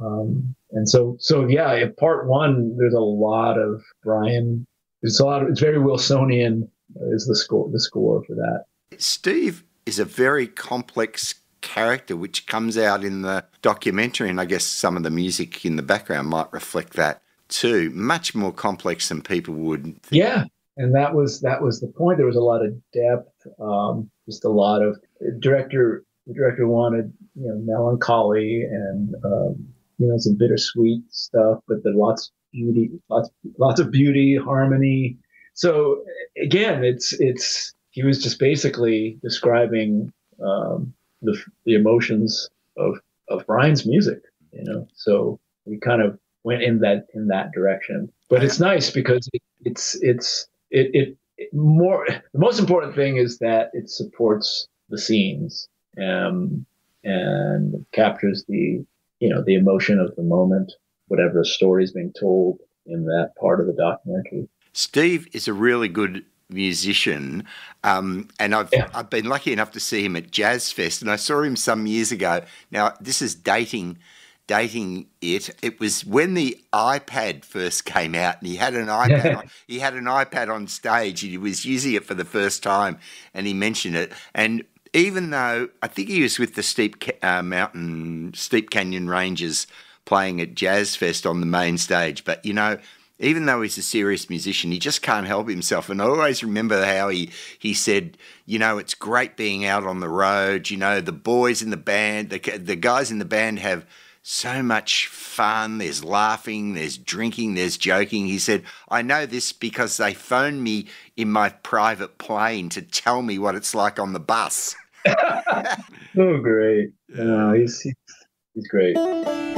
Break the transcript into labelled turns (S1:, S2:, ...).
S1: And so yeah, in part one, there's a lot of Brian. It's very Wilsonian is the score for that.
S2: Steve is a very complex character, which comes out in the documentary, and I guess some of the music in the background might reflect that too. Much more complex than people would think.
S1: Yeah, and that was the point. There was a lot of depth, just a lot of The director wanted melancholy and some bittersweet stuff, but then lots of beauty, harmony. So again, it's he was just basically describing the emotions of Brian's music. So we kind of went in that direction. But
S2: I,
S1: it's nice because it more the most important thing is that it supports the scenes, and captures the emotion of the moment, whatever story is being told in that part of the documentary.
S2: Steve is a really good musician, and
S1: Yeah,
S2: I've been lucky enough to see him at Jazz Fest, and I saw him some years ago. Now this is dating it. It was when the iPad first came out, and he had an iPad. He had an iPad on stage. He was using it for the first time, and he mentioned it. And even though I think he was with the Steep Canyon Rangers playing at Jazz Fest on the main stage, but even though he's a serious musician, he just can't help himself. And I always remember how he said, it's great being out on the road. The boys in the band, the guys in the band have so much fun. There's laughing, there's drinking, there's joking. He said, I know this because they phone me in my private plane to tell me what it's like on the bus.
S1: oh great. He's great.